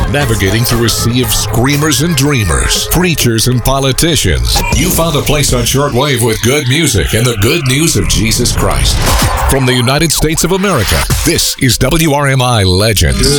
navigating through a sea of screamers and dreamers, preachers and politicians. You found a place on shortwave with good music and the good news of Jesus Christ. From the United States of America, this is WRMI Legends.